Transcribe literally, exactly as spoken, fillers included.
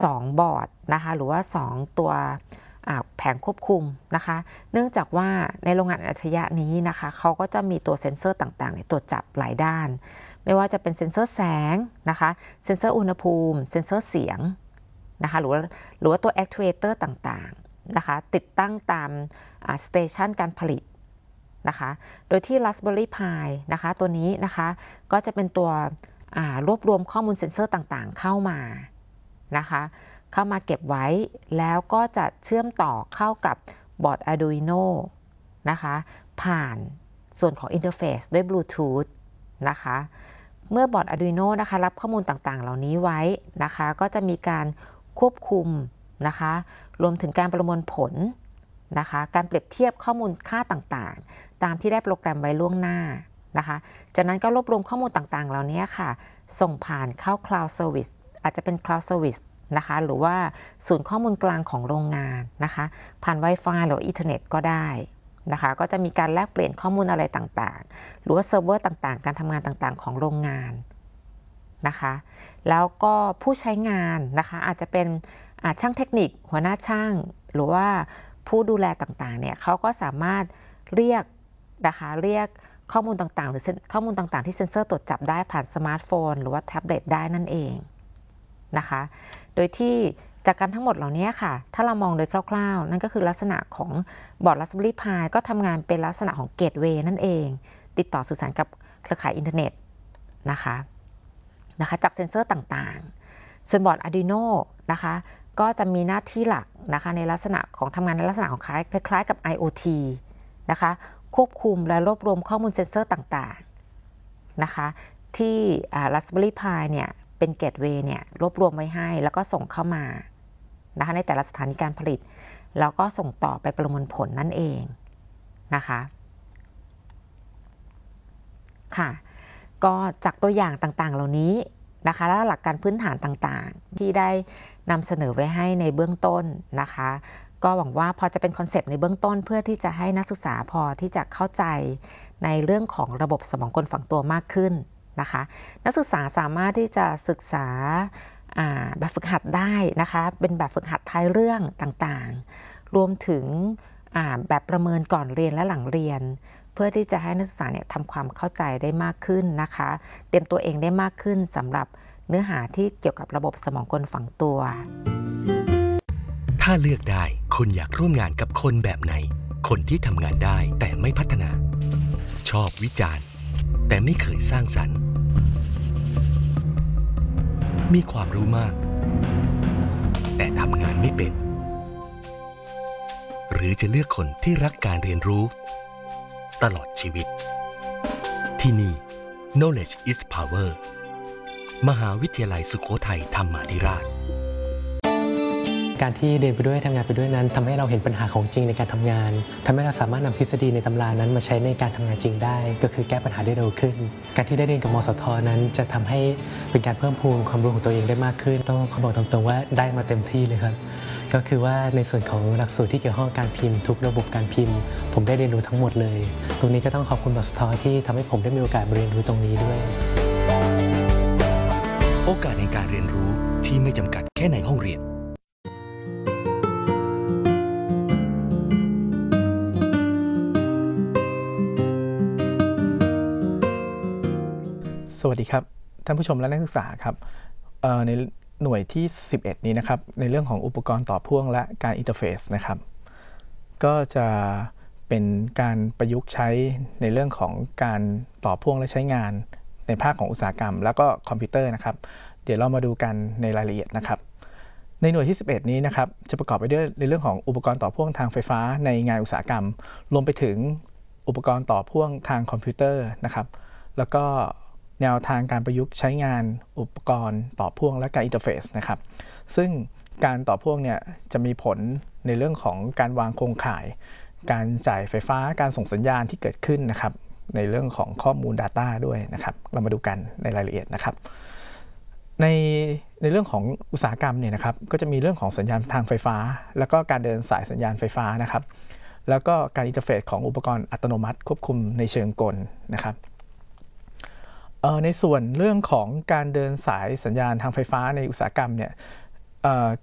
สองบอร์ดนะคะหรือว่าสองตัวแผงควบคุมนะคะเนื่องจากว่าในโรงงานอัจฉริยะนี้นะคะเขาก็จะมีตัวเซ็นเซอร์ต่างๆตรวจจับหลายด้านไม่ว่าจะเป็นเซ็นเซอร์แสงนะคะเซ็นเซอร์อุณหภูมิเซ็นเซอร์เสียงนะคะหรือว่าหรือว่าตัวแอคทูเอเตอร์ต่างๆนะคะติดตั้งตามสเตชันการผลิตนะคะโดยที่ Raspberry Pi นะคะตัวนี้นะคะก็จะเป็นตัวรวบรวมข้อมูลเซ็นเซอร์ต่างๆเข้ามานะคะเข้ามาเก็บไว้แล้วก็จะเชื่อมต่อเข้ากับบอร์ด Arduino นะคะผ่านส่วนของอินเทอร์เฟซด้วย Bluetooth นะคะเมื่อบอร์ด Arduino นะคะรับข้อมูลต่างๆเหล่านี้ไว้นะคะก็จะมีการควบคุมนะคะรวมถึงการประมวลผลนะคะการเปรียบเทียบข้อมูลค่าต่างๆตามที่ได้โปรแกรมไว้ล่วงหน้านะคะจากนั้นก็รวบรวมข้อมูลต่างๆเหล่านี้ค่ะส่งผ่านเข้า Cloud Service อาจจะเป็น Cloud Serviceนะคะหรือว่าศูนย์ข้อมูลกลางของโรงงานนะคะผ่าน Wi-Fi หรืออินเทอร์เน็ตก็ได้นะคะก็จะมีการแลกเปลี่ยนข้อมูลอะไรต่างๆหรือว่าเซิร์ฟเวอร์ต่างๆการทำงานต่างๆของโรงงานนะคะแล้วก็ผู้ใช้งานนะคะอาจจะเป็นช่างเทคนิคหัวหน้าช่างหรือว่าผู้ดูแลต่างๆเนี่ยเขาก็สามารถเรียกนะคะเรียกข้อมูลต่างๆหรือข้อมูลต่างๆที่เซ็นเซอร์ตรวจจับได้ผ่านสมาร์ทโฟนหรือว่าแท็บเล็ตได้นั่นเองนะคะโดยที่จากการทั้งหมดเหล่านี้ค่ะถ้าเรามองโดยคร่าวๆนั่นก็คือลักษณะของบอร์ด Raspberry Pi ก็ทำงานเป็นลักษณะของเกตเวย์นั่นเองติดต่อสื่อสารกับเครือข่ายอินเทอร์เน็ตนะคะนะคะจากเซ็นเซอร์ต่างๆส่วนบอร์ด Arduino นะคะก็จะมีหน้าที่หลักนะคะในลักษณะของทำงานในลักษณะของคล้ายๆกับ ไอ โอ ที นะคะควบคุมและรวบรวมข้อมูลเซ็นเซอร์ต่างๆนะคะที่ Raspberry Pi เนี่ยเป็นเกตเวย์เนี่ยรวบรวมไว้ให้แล้วก็ส่งเข้ามานะคะในแต่ละสถานีการผลิตแล้วก็ส่งต่อไปประมวลผลนั่นเองนะคะค่ะก็จากตัวอย่างต่างๆเหล่านี้นะคะและหลักการพื้นฐานต่างๆที่ได้นำเสนอไว้ให้ในเบื้องต้นนะคะก็หวังว่าพอจะเป็นคอนเซปต์ในเบื้องต้นเพื่อที่จะให้นักศึกษาพอที่จะเข้าใจในเรื่องของระบบสมองกลฝังตัวมากขึ้นนะคะนักศึกษาสามารถที่จะศึกษาแบบฝึกหัดได้นะคะเป็นแบบฝึกหัดท้ายเรื่องต่างๆรวมถึงแบบประเมินก่อนเรียนและหลังเรียนเพื่อที่จะให้นักศึกษาเนี่ยทำความเข้าใจได้มากขึ้นนะคะเตรียมตัวเองได้มากขึ้นสำหรับเนื้อหาที่เกี่ยวกับระบบสมองกลฝังตัวถ้าเลือกได้คุณอยากร่วมงานกับคนแบบไหนคนที่ทำงานได้แต่ไม่พัฒนาชอบวิจารณ์แต่ไม่เคยสร้างสรรค์มีความรู้มากแต่ทำงานไม่เป็นหรือจะเลือกคนที่รักการเรียนรู้ตลอดชีวิตที่นี่ Knowledge is Power มหาวิทยาลัยสุโขทัยธรรมาธิราชการที่เรียนไปด้วยทำงานไปด้วยนั้นทำให้เราเห็นปัญหาของจริงในการทำงานทำให้เราสามารถนำทฤษฎีในตำรานั้นมาใช้ในการทำงานจริงได้ก็คือแก้ปัญหาได้เร็วขึ้นการที่ได้เรียนกับมสทนั้นจะทำให้เป็นการเพิ่มพูนความรู้ของตัวเองได้มากขึ้นต้องขอบอกตรงๆว่าได้มาเต็มที่เลยครับก็คือว่าในส่วนของหลักสูตรที่เกี่ยวข้องกับการพิมพ์ทุกระบบการพิมพ์ผมได้เรียนรู้ทั้งหมดเลยตรงนี้ก็ต้องขอบคุณมสทที่ทำให้ผมได้มีโอกาสเรียนรู้ตรงนี้ด้วยโอกาสในการเรียนรู้ที่ไม่จำกัดแค่ในห้องเรียนสวัสดีครับท่านผู้ชมและนักศึกษาครับในหน่วยที่สิบเอ็ดนี้นะครับในเรื่องของอุปกรณ์ต่อพ่วงและการอินเทอร์เฟซนะครับก็จะเป็นการประยุกต์ใช้ในเรื่องของการต่อพ่วงและใช้งานในภาคของอุตสาหกรรมแล้วก็คอมพิวเตอร์นะครับเดี๋ยวเรามาดูกันในรายละเอียดนะครับในหน่วยที่สิบเอ็ดนี้นะครับจะประกอบไปด้วยในเรื่องของอุปกรณ์ต่อพ่วงทางไฟฟ้าในงานอุตสาหกรรมรวมไปถึงอุปกรณ์ต่อพ่วงทางคอมพิวเตอร์นะครับแล้วก็แนวทางการประยุกต์ใช้งานอุปกรณ์ต่อพ่วงและการอินเทอร์เฟซนะครับซึ่งการต่อพ่วงเนี่ยจะมีผลในเรื่องของการวางโครงข่ายการจ่ายไฟฟ้าการส่งสัญญาณที่เกิดขึ้นนะครับในเรื่องของข้อมูล Data ด้วยนะครับเรามาดูกันในรายละเอียดนะครับในในเรื่องของอุตสาหกรรมเนี่ยนะครับก็จะมีเรื่องของสัญญาณทางไฟฟ้าแล้วก็การเดินสายสัญญาณไฟฟ้านะครับแล้วก็การอินเทอร์เฟซของอุปกรณ์อัตโนมัติควบคุมในเชิงกลนะครับในส่วนเรื่องของการเดินสายสัญญาณทางไฟฟ้าในอุตสาหกรรมเนี่ยเอ่อ